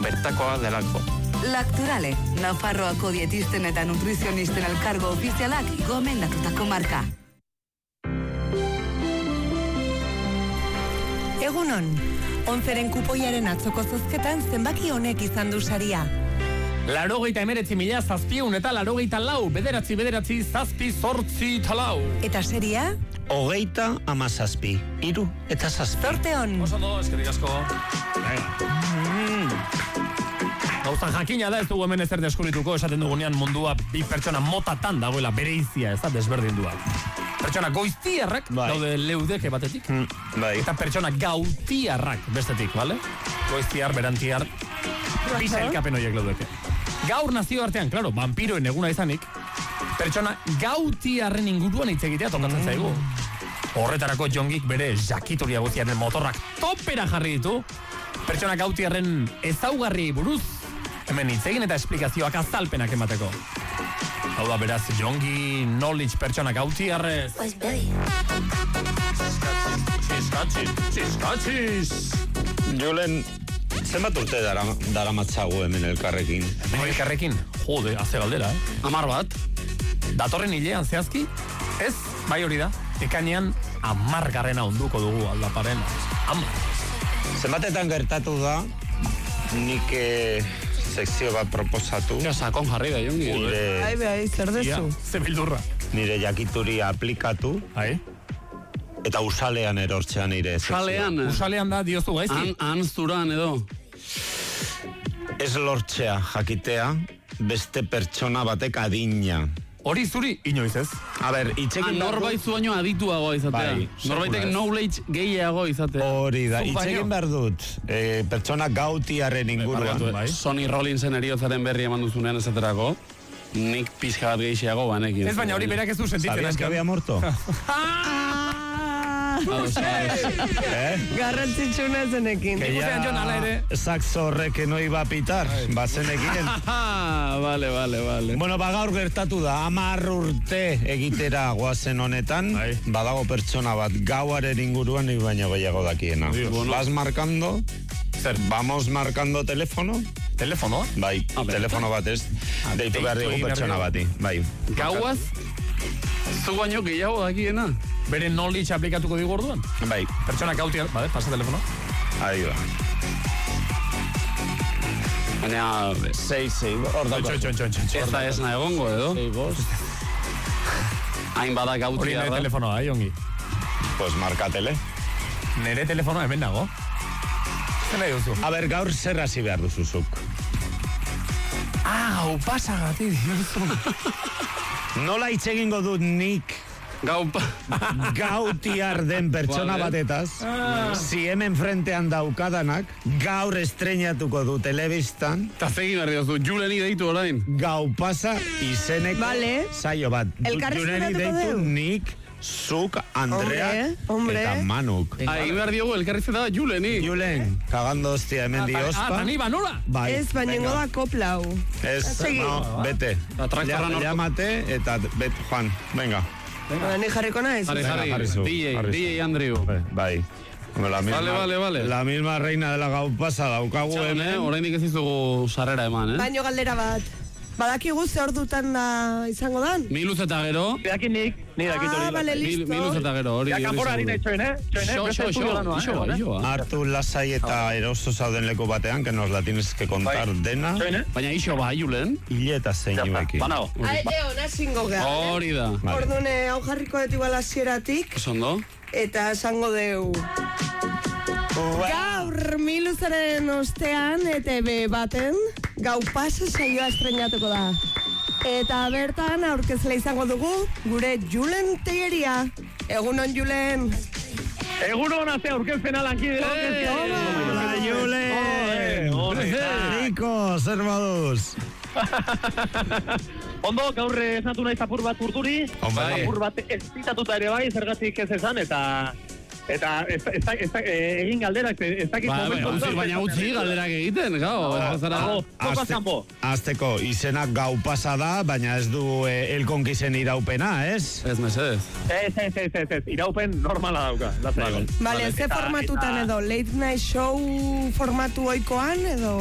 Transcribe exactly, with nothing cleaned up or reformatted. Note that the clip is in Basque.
bertakoa delako. Lacturale, Nafarroako dietisten eta nutrizionisten elkargo ofizialak gomendatutako marka. Egunon, onzeren kupoiaren atzoko zozketan zenbaki honek izan du saria. Larogeita emeretzi mila zazpiun eta larogeita lau, bederatzi bederatzi zazpi zortzi talau. Eta seria? Hogeita ama zazpi, iru eta zazpi. Zorte hon. Oso do, eskerrik asko. Gauzan jakina da, ez dugu hemen ezer deskubrituko, esaten dugunean mundua bi pertsona motatan dagoela bereizia, ez da desberdindua. Pertsona goiztiarrak, bai. Daude leudeke batetik, mm, bai. Eta pertsona gautiarrak bestetik, bale? Goiztiar, berantiar, bisa elkapen horiek leudeke. Gaur nazio artean, klaro, vampiroen eguna izanik, pertsona gautiarren inguruan hitz egitea tokatzen zaigu. Horretarako jongik bere jakitoria guztiaren motorrak topera jarri ditu, pertsona gautiarren ezaugarri buruz, hemen hitz egin eta esplikazioak azalpenak emateko. Hau da beraz, jongi knowledge pertsona gautiarrez. Txiskatxiz, txiskatxiz. Julen, zenbat urte dara, dara matzago hemen elkarrekin? Hemen elkarrekin? Jode, haze galdera, eh? Amar bat. Datorren hilean zehazki? Ez, bai hori da. Ekainean amargarrena onduko dugu aldaparen. Amar. Zenbatetan gertatu da, nik eh, sekzio bat proposatu. Ja, sakon jarri da, jongi. Nire, Ai, bai, zer dezu. Ze bildurra. nire jakituria aplikatu. Ai. Eta usalean erortzean nire sekzio. Usalean. Usalean da diozu gaizki. Han, han zuran edo. Ez lortzea jakitea, beste pertsona batek adina. Hori zuri, inoiz ez. A ber, itxekin Norbait zu baino adituago izatea. Bai, Norbaitek knowledge gehiago izatea. Hori da, Zuk baino. itxekin behar dut. E, pertsona gautiarren inguruan. Bai. Sonny Rollinsen eriotzaren berri eman duzunean esaterako, nik pizka bat gehiago banekin. Ez baina hori berak ez du sentitzen. ¿Sabías que había muerto? Eh? Garrantzitsuna zenekin. Que Ikustean Jon, hala ere. ya saxo horrek no iba a pitar, bazenekien. Vale, vale, vale. Bueno, ba gaur gertatu da, hamar urte egitera goazen honetan, Bai. badago pertsona bat gauaren inguruan nik baino gehiago dakiena. Bueno. Vas marcando, Zer, vamos marcando telefono, telefonoa? bai, A ver. telefono batez, deitu behar deitu digu egin behar pertsona digu. bati, bai. Gauaz, zu baino gehiago dakiena. Bere knowledge aplikatuko digu orduan? Bai, Pertsona gautiar, bale, pasa telefono. ahi da. Baina, Sei, sei, hor Txon, dauka. txon, txon, txon. ez da esna egongo edo. Hain bada Hori gautia nire da. telefonoa, eh, ongi. Pues markatele. Nire telefonoa hemen dago. Zer nahi duzu? A ber, gaur zer hasi behar duzuzuk. Ah, hau pasagati diozu. Nola hitz egingo dut nik Gau pa... gautiar den pertsona Vale. batetaz, si hemen frentean daukadanak, gaur estreinatuko du telebistan, Ta zegin behar diozu, Juleni deitu orain. gau pasa izeneko Vale. saio bat. Elkarrizketatuko Juneni deitu dugu? nik, zuk, Andrea Hombre, hombre. eta Manuk. Ah, egin behar diogu elkarrizketa da Juleni. Julen, kagando hostia hemen di Ah, ospa. taniba, nola? Bai, Ez, baina venga. ingo da koplau. Ez, Segi. no, bete. Ta traktorra Lla- norko- Llamate eta bet, Juan, venga. Ba, ni jarriko naiz. Jarri, Venga, jarri, jarri zu, D J, jarri zu. D J Andrew. Bai. La misma, Vale, vale, vale. La misma reina de la gau pasa daukagu Txagon, eh? hemen. Oraindik ez dizugu sarrera eman, eh? Baino galdera bat. Badakigu ze ordutan da izango dan? Miluz eta gero. Beakinik, ni dakit hori. Ah, bale, Mil, listo. miluz eta gero, hori. Ja, hori kanpora seguru. harina itxoen, eh? Txoen, eh? Xo, Beste xo, estudio xo, lanoa, xo, eh? xo, ah. Hartu lasai eta eroso zauden leku batean, que nos la tienes que contar Bai. dena. Txoen, eh? Baina iso ba, Julen. Hile eta zeinuekin. Banago. Ai, eo, nazingo geha. Hori da. Vale. Ordune, hau jarriko dut igual hasieratik Oso ondo. eta esango deu. Gaur miluzaren ostean E T B baten gau pasa saioa estrenatuko da. Eta bertan aurkezle izango dugu gure Julen Telleria. Egunon Julen. Egun hona ze aurkezpena lankide. Hola, Julen! Nico, zer moduz? Ondo, gaur esnatu naiz apur bat urduri. Hombre. Apur bat ez zitatuta ere bai, zergatik ez esan, eta... Eta ez, ez, ez, ez, egin galderak, ez dakit Ba, momentu utzi, honetan. baina utzi galderak egiten, gau. Zara... Dago, tokaz kanpo. Azteko, izenak gau pasa da, baina ez du eh, elkonkizen iraupena, ez? Ez, mesedez. Ez, ez, ez, ez, ez, iraupen normala dauka. Lasai Vale. egon. Vale, ze Eta- formatutan eta- edo? Late night show formatu oikoan edo?